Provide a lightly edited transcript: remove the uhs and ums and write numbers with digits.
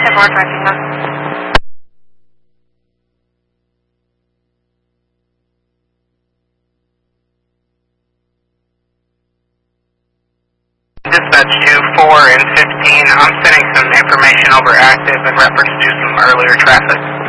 Dispatch 2, 4, and 15, I'm sending some information over active in reference to some earlier traffic.